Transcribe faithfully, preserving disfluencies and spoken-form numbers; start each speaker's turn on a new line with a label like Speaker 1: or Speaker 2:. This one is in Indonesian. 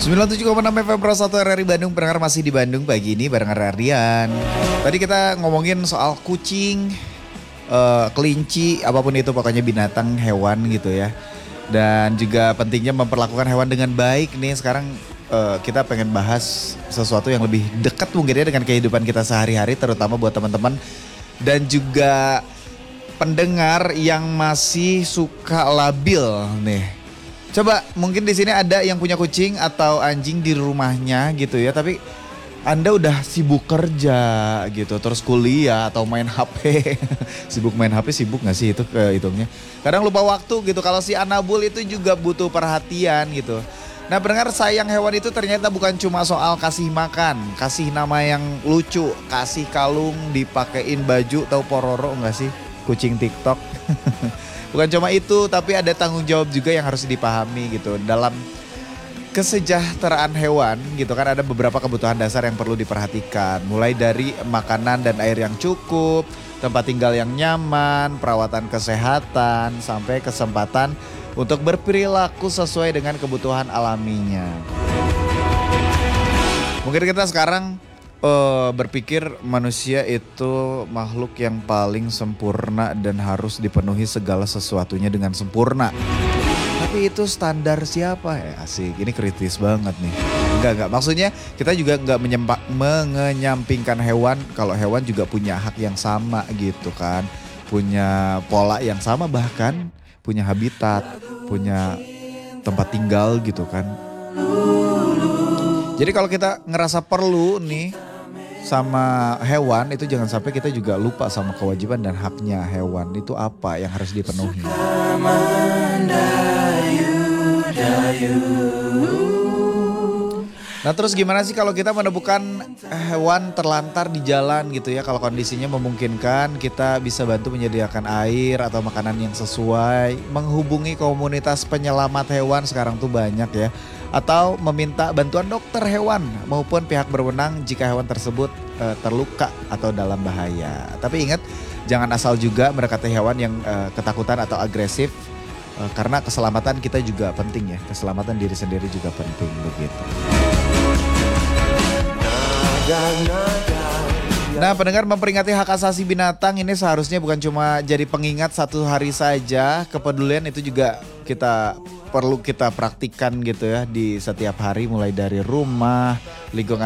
Speaker 1: sembilan puluh tujuh koma enam F M Pro satu R R I Bandung, pendengar masih di Bandung pagi ini bareng Rardian. Tadi kita ngomongin soal kucing, uh, kelinci, apapun itu pokoknya binatang, hewan gitu ya. Dan juga pentingnya memperlakukan hewan dengan baik nih. Sekarang uh, kita pengen bahas sesuatu yang lebih dekat mungkin ya dengan kehidupan kita sehari-hari, terutama buat teman-teman dan juga pendengar yang masih suka labil nih. Coba mungkin di sini ada yang punya kucing atau anjing di rumahnya gitu ya, tapi Anda udah sibuk kerja gitu, terus kuliah atau main H P. Sibuk main H P, sibuk gak sih itu kehitungnya? Kadang lupa waktu gitu, kalau si Anabul itu juga butuh perhatian gitu. Nah pendengar, sayang hewan itu ternyata bukan cuma soal kasih makan, kasih nama yang lucu, kasih kalung, dipakein baju, tahu Pororo gak sih? Kucing TikTok. Bukan cuma itu, tapi ada tanggung jawab juga yang harus dipahami gitu. Dalam kesejahteraan hewan gitu kan, ada beberapa kebutuhan dasar yang perlu diperhatikan. Mulai dari makanan dan air yang cukup, tempat tinggal yang nyaman, perawatan kesehatan, sampai kesempatan untuk berperilaku sesuai dengan kebutuhan alaminya. Mungkin kita sekarang Uh, berpikir manusia itu makhluk yang paling sempurna dan harus dipenuhi segala sesuatunya dengan sempurna. Tapi itu standar siapa ya? Asik, ini kritis banget nih. Enggak, enggak. Maksudnya kita juga enggak menyempa, mengenyampingkan hewan. Kalau hewan juga punya hak yang sama gitu kan. Punya pola yang sama, bahkan punya habitat, punya tempat tinggal gitu kan. Jadi kalau kita ngerasa perlu nih sama hewan, itu jangan sampai kita juga lupa sama kewajiban dan haknya hewan itu apa yang harus dipenuhi. Nah terus gimana sih kalau kita menemukan hewan terlantar di jalan gitu ya, kalau kondisinya memungkinkan kita bisa bantu menyediakan air atau makanan yang sesuai, menghubungi komunitas penyelamat hewan sekarang tuh banyak ya, atau meminta bantuan dokter hewan maupun pihak berwenang jika hewan tersebut e, terluka atau dalam bahaya. Tapi ingat, jangan asal juga mendekati hewan yang e, ketakutan atau agresif, e, karena keselamatan kita juga penting ya, keselamatan diri sendiri juga penting begitu. Nah pendengar, memperingati hak asasi binatang ini seharusnya bukan cuma jadi pengingat satu hari saja. Kepedulian itu juga kita perlu kita praktikkan gitu ya di setiap hari, mulai dari rumah, lingkungan